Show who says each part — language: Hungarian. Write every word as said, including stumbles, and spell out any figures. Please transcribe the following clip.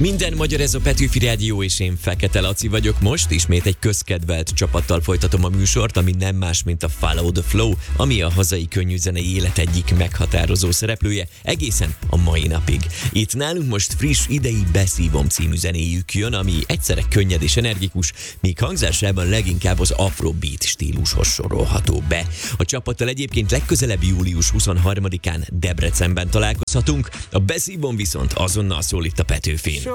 Speaker 1: Minden magyar, ez a Petőfi Rádió, és én Fekete Laci vagyok. Most ismét egy közkedvelt csapattal folytatom a műsort, ami nem más, mint a Follow the Flow, ami a hazai könnyűzenei élet egyik meghatározó szereplője egészen a mai napig. Itt nálunk most friss, idei Beszívom című zenéjük jön, ami egyszerre könnyed és energikus, míg hangzásában leginkább az afrobeat stílushoz sorolható be. A csapattal egyébként legközelebb július huszonharmadikán Debrecenben találkozhatunk, a Beszívom viszont azonnal szól itt a Petőfin.